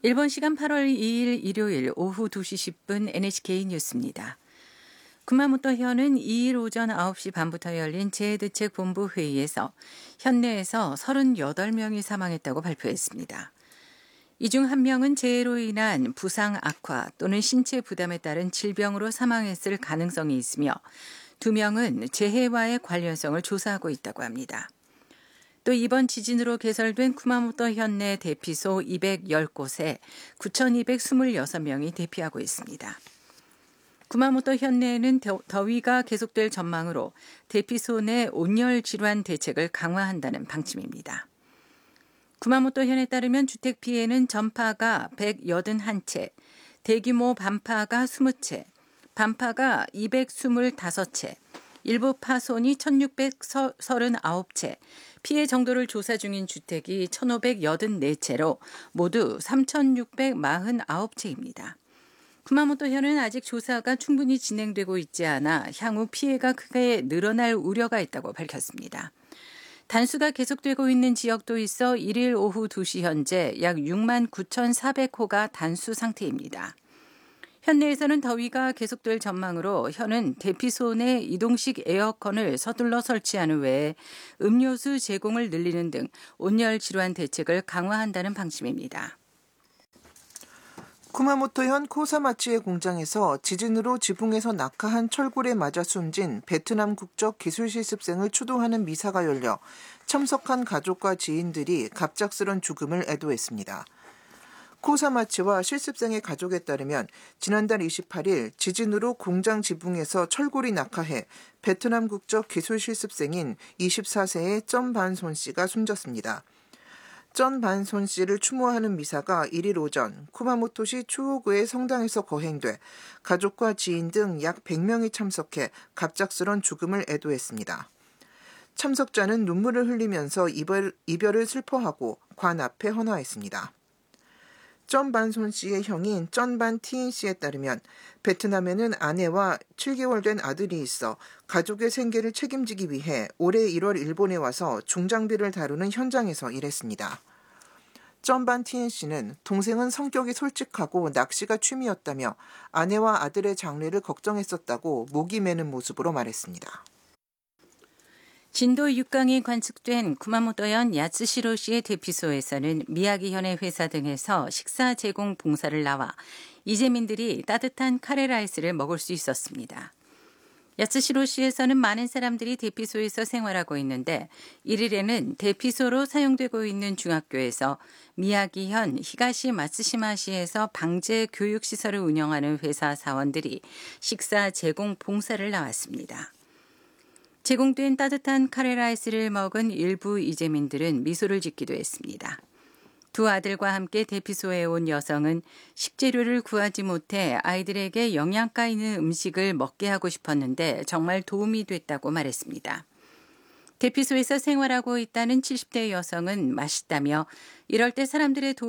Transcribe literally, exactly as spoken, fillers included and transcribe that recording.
일본 시간 팔월 이일 일요일 오후 두 시 십 분 엔에이치케이 뉴스입니다. 구마모토현은 이일 오전 아홉 시 반부터 열린 재해대책본부 회의에서 현내에서 서른여덟 명이 사망했다고 발표했습니다. 이 중 한 명은 재해로 인한 부상 악화 또는 신체 부담에 따른 질병으로 사망했을 가능성이 있으며 두 명은 재해와의 관련성을 조사하고 있다고 합니다. 또 이번 지진으로 개설된 쿠마모토 현내 대피소 이백십 곳에 구천이백이십육 명이 대피하고 있습니다. 구마모토 현내에는 더위가 계속될 전망으로 대피소 내 온열 질환 대책을 강화한다는 방침입니다. 구마모토 현에 따르면 주택 피해는 전파가 백팔십일 채, 대규모 반파가 이십 채, 반파가 이백이십오 채, 일부 파손이 천육백삼십구 채, 피해 정도를 조사 중인 주택이 천오백팔십사 채로 모두 삼천육백사십구 채입니다. 구마모토현은 아직 조사가 충분히 진행되고 있지 않아 향후 피해가 크게 늘어날 우려가 있다고 밝혔습니다. 단수가 계속되고 있는 지역도 있어 일일 오후 두 시 현재 약 육만 구천사백 호가 단수 상태입니다. 현내에서는 더위가 계속될 전망으로 현은 대피소 내 이동식 에어컨을 서둘러 설치하는 외에 음료수 제공을 늘리는 등 온열 질환 대책을 강화한다는 방침입니다. 쿠마모토현 코사마치의 공장에서 지진으로 지붕에서 낙하한 철골에 맞아 숨진 베트남 국적 기술실습생을 추도하는 미사가 열려 참석한 가족과 지인들이 갑작스런 죽음을 애도했습니다. 코사마치와 실습생의 가족에 따르면 지난달 이십팔일 지진으로 공장 지붕에서 철골이 낙하해 베트남 국적 기술실습생인 이십사 세의 점 반손 씨가 숨졌습니다. 점 반손 씨를 추모하는 미사가 일일 오전 쿠마모토시 추오구의 성당에서 거행돼 가족과 지인 등 약 백 명이 참석해 갑작스런 죽음을 애도했습니다. 참석자는 눈물을 흘리면서 이별, 이별을 슬퍼하고 관 앞에 헌화했습니다. 점 반손 씨의 형인 쩐반 티인 씨에 따르면 베트남에는 아내와 칠 개월 된 아들이 있어 가족의 생계를 책임지기 위해 올해 일월 일본에 와서 중장비를 다루는 현장에서 일했습니다. 쩐반 티인 씨는 동생은 성격이 솔직하고 낚시가 취미였다며 아내와 아들의 장래를 걱정했었다고 목이 메는 모습으로 말했습니다. 진도 육 강이 관측된 구마모토현 야츠시로시의 대피소에서는 미야기현의 회사 등에서 식사 제공 봉사를 나와 이재민들이 따뜻한 카레라이스를 먹을 수 있었습니다. 야츠시로시에서는 많은 사람들이 대피소에서 생활하고 있는데 일일에는 대피소로 사용되고 있는 중학교에서 미야기현 히가시 마츠시마시에서 방재 교육시설을 운영하는 회사 사원들이 식사 제공 봉사를 나왔습니다. 제공된 따뜻한 카레라이스를 먹은 일부 이재민들은 미소를 짓기도 했습니다. 두 아들과 함께 대피소에 온 여성은 식재료를 구하지 못해 아이들에게 영양가 있는 음식을 먹게 하고 싶었는데 정말 도움이 됐다고 말했습니다. 대피소에서 생활하고 있다는 칠십 대 여성은 맛있다며 이럴 때 사람들의 도움을